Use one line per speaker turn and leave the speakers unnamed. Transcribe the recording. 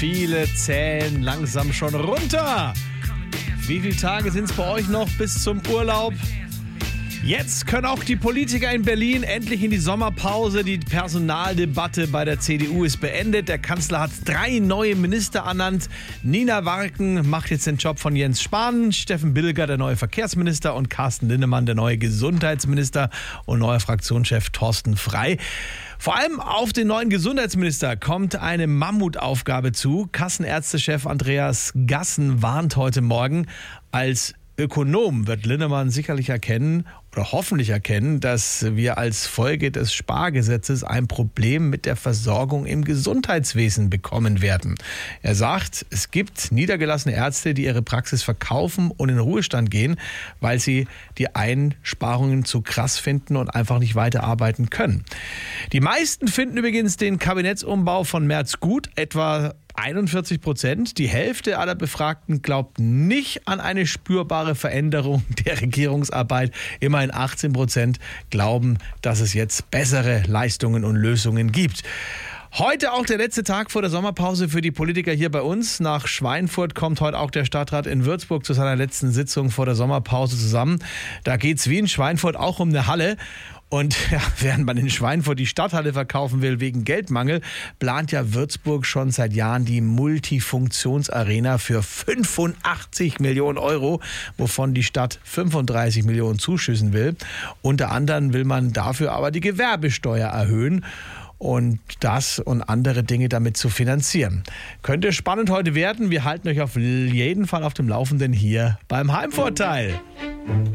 Viele zählen langsam schon runter. Wie viele Tage sind es bei euch noch bis zum Urlaub? Jetzt können auch die Politiker in Berlin endlich in die Sommerpause. Die Personaldebatte bei der CDU ist beendet. Der Kanzler hat 3 neue Minister ernannt. Nina Warken macht jetzt den Job von Jens Spahn, Steffen Bilger der neue Verkehrsminister und Carsten Linnemann der neue Gesundheitsminister und neuer Fraktionschef Thorsten Frey. Vor allem auf den neuen Gesundheitsminister kommt eine Mammutaufgabe zu. Kassenärztechef Andreas Gassen warnt heute Morgen, als Ökonom wird Linnemann sicherlich erkennen oder hoffentlich erkennen, dass wir als Folge des Spargesetzes ein Problem mit der Versorgung im Gesundheitswesen bekommen werden. Er sagt, es gibt niedergelassene Ärzte, die ihre Praxis verkaufen und in den Ruhestand gehen, weil sie die Einsparungen zu krass finden und einfach nicht weiterarbeiten können. Die meisten finden übrigens den Kabinettsumbau von Merz gut, etwa 41%. Die Hälfte aller Befragten glaubt nicht an eine spürbare Veränderung der Regierungsarbeit. Immerhin 18% glauben, dass es jetzt bessere Leistungen und Lösungen gibt. Heute auch der letzte Tag vor der Sommerpause für die Politiker hier bei uns. Nach Schweinfurt kommt heute auch der Stadtrat in Würzburg zu seiner letzten Sitzung vor der Sommerpause zusammen. Da geht es wie in Schweinfurt auch um eine Halle. Und ja, während man in Schweinfurt die Stadthalle verkaufen will wegen Geldmangel, plant ja Würzburg schon seit Jahren die Multifunktionsarena für 85 Millionen Euro, wovon die Stadt 35 Millionen zuschüssen will. Unter anderem will man dafür aber die Gewerbesteuer erhöhen und das und andere Dinge damit zu finanzieren. Könnte spannend heute werden. Wir halten euch auf jeden Fall auf dem Laufenden hier beim Heimvorteil.